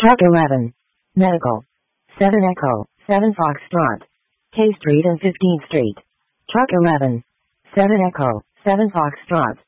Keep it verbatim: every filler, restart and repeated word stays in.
Truck eleven. Medical. seven Echo, seven Foxtrot. K Street and fifteenth Street. Truck eleven. seven Echo, seven Foxtrot.